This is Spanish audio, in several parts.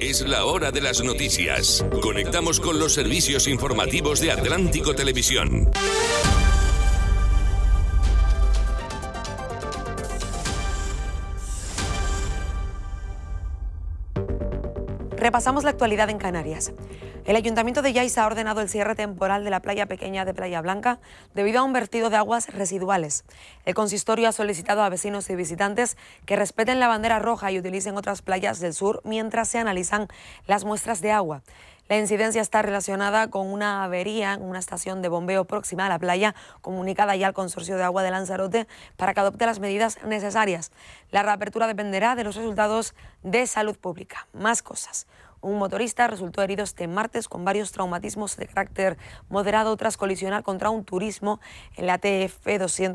Es la hora de las noticias. Conectamos con los servicios informativos de Atlántico Televisión. Repasamos la actualidad en Canarias. El Ayuntamiento de Yais ha ordenado el cierre temporal de la playa pequeña de Playa Blanca debido a un vertido de aguas residuales. El consistorio ha solicitado a vecinos y visitantes que respeten la bandera roja y utilicen otras playas del sur mientras se analizan las muestras de agua. La incidencia está relacionada con una avería en una estación de bombeo próxima a la playa, comunicada ya al Consorcio de Agua de Lanzarote para que adopte las medidas necesarias. La reapertura dependerá de los resultados de salud pública. Más cosas. Un motorista resultó herido este martes con varios traumatismos de carácter moderado tras colisionar contra un turismo en la TF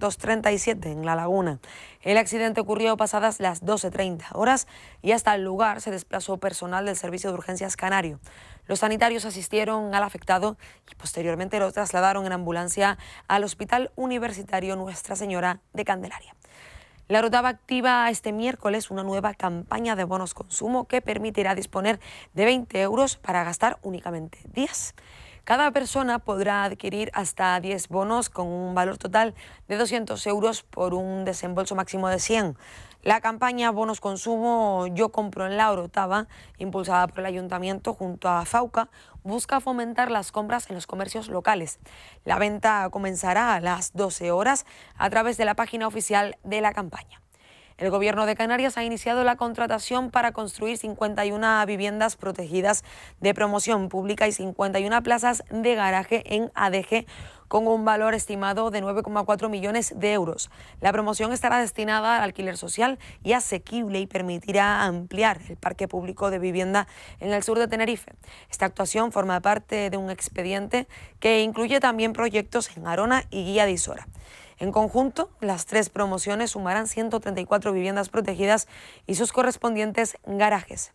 237 en La Laguna. El accidente ocurrió pasadas las 12:30 horas y hasta el lugar se desplazó personal del Servicio de Urgencias Canario. Los sanitarios asistieron al afectado y posteriormente lo trasladaron en ambulancia al Hospital Universitario Nuestra Señora de Candelaria. La Ruta va activa este miércoles una nueva campaña de bonos consumo que permitirá disponer de 20 euros para gastar únicamente 10. Cada persona podrá adquirir hasta 10 bonos con un valor total de 200 euros por un desembolso máximo de 100. La campaña Bonos Consumo Yo Compro en la Orotava, impulsada por el Ayuntamiento junto a FAUCA, busca fomentar las compras en los comercios locales. La venta comenzará a las 12 horas a través de la página oficial de la campaña. El Gobierno de Canarias ha iniciado la contratación para construir 51 viviendas protegidas de promoción pública y 51 plazas de garaje en ADG, con un valor estimado de 9,4 millones de euros. La promoción estará destinada al alquiler social y asequible y permitirá ampliar el parque público de vivienda en el sur de Tenerife. Esta actuación forma parte de un expediente que incluye también proyectos en Arona y Guía de Isora. En conjunto, las tres promociones sumarán 134 viviendas protegidas y sus correspondientes garajes.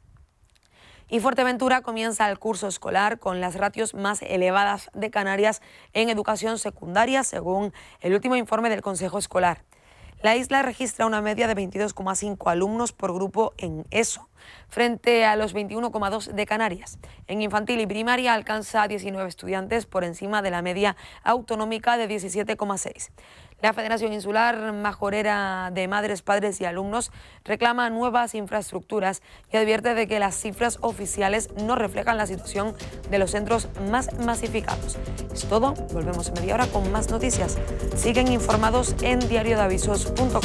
Y Fuerteventura comienza el curso escolar con las ratios más elevadas de Canarias en educación secundaria, según el último informe del Consejo Escolar. La isla registra una media de 22,5 alumnos por grupo en ESO, frente a los 21,2 de Canarias. En infantil y primaria alcanza 19 estudiantes por encima de la media autonómica de 17,6. La Federación Insular Majorera de Madres, Padres y Alumnos reclama nuevas infraestructuras y advierte de que las cifras oficiales no reflejan la situación de los centros más masificados. Es todo, volvemos en media hora con más noticias. Siguen informados en diariodeavisos.com.